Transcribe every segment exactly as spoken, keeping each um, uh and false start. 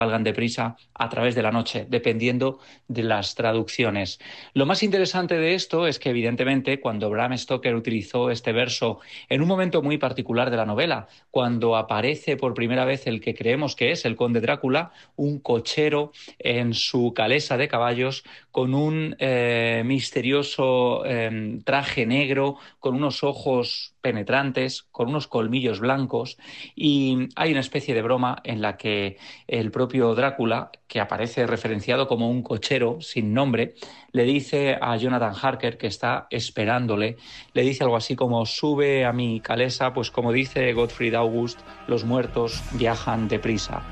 Valgan deprisa a través de la noche, dependiendo de las traducciones. Lo más interesante de esto es que, evidentemente, cuando Bram Stoker utilizó este verso en un momento muy particular de la novela, cuando aparece por primera vez el que creemos que es el conde Drácula, un cochero en su calesa de caballos, con un eh, misterioso eh, traje negro, con unos ojos penetrantes, con unos colmillos blancos, y hay una especie de broma en la que el propio Drácula, que aparece referenciado como un cochero sin nombre, le dice a Jonathan Harker, que está esperándole, le dice algo así como: sube a mi calesa, pues como dice Gottfried August, los muertos viajan deprisa.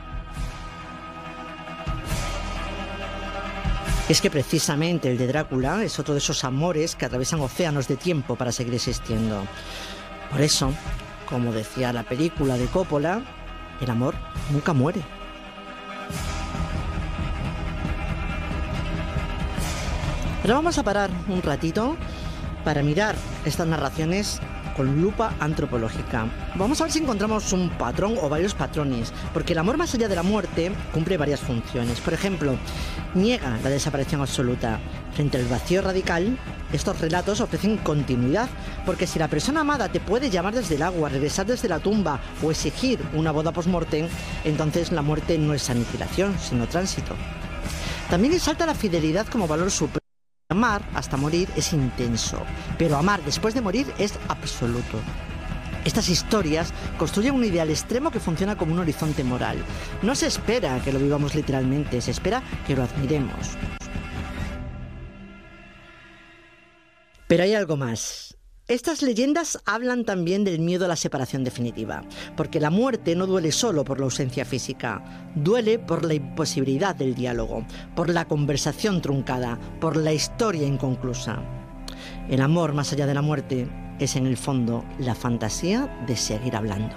Es que precisamente el de Drácula es otro de esos amores que atraviesan océanos de tiempo para seguir existiendo. Por eso, como decía la película de Coppola, el amor nunca muere. Ahora vamos a parar un ratito para mirar estas narraciones con lupa antropológica. Vamos a ver si encontramos un patrón o varios patrones, porque el amor más allá de la muerte cumple varias funciones. Por ejemplo, niega la desaparición absoluta. Frente al vacío radical, estos relatos ofrecen continuidad, porque si la persona amada te puede llamar desde el agua, regresar desde la tumba o exigir una boda post-mortem, entonces la muerte no es aniquilación, sino tránsito. También exalta la fidelidad como valor supremo. Amar hasta morir es intenso, pero amar después de morir es absoluto. Estas historias construyen un ideal extremo que funciona como un horizonte moral. No se espera que lo vivamos literalmente, se espera que lo admiremos. Pero hay algo más. Estas leyendas hablan también del miedo a la separación definitiva, porque la muerte no duele solo por la ausencia física, duele por la imposibilidad del diálogo, por la conversación truncada, por la historia inconclusa. El amor más allá de la muerte es en el fondo la fantasía de seguir hablando.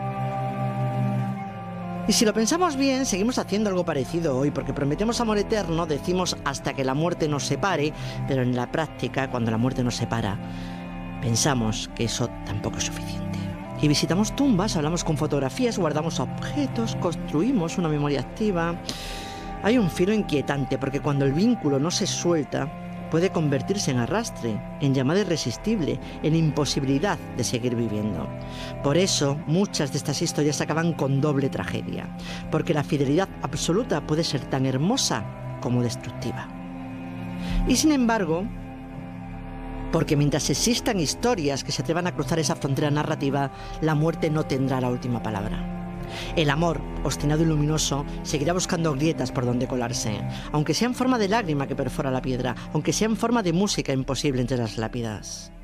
Y si lo pensamos bien, seguimos haciendo algo parecido hoy, porque prometemos amor eterno, decimos hasta que la muerte nos separe, pero en la práctica, cuando la muerte nos separa, pensamos que eso tampoco es suficiente. Y visitamos tumbas, hablamos con fotografías, guardamos objetos, construimos una memoria activa. Hay un filo inquietante, porque cuando el vínculo no se suelta, puede convertirse en arrastre, en llamada irresistible, en imposibilidad de seguir viviendo. Por eso, muchas de estas historias acaban con doble tragedia, porque la fidelidad absoluta puede ser tan hermosa como destructiva. Y sin embargo, porque mientras existan historias que se atrevan a cruzar esa frontera narrativa, la muerte no tendrá la última palabra. El amor, obstinado y luminoso, seguirá buscando grietas por donde colarse, aunque sea en forma de lágrima que perfora la piedra, aunque sea en forma de música imposible entre las lápidas.